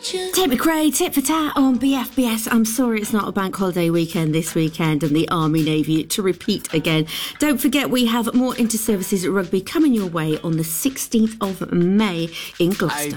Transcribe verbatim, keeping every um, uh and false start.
Tit McRae, tit for tat on B F B S. I'm sorry it's not a bank holiday weekend this weekend and the Army Navy to repeat again. Don't forget we have more inter-services rugby coming your way on the sixteenth of May in Gloucester.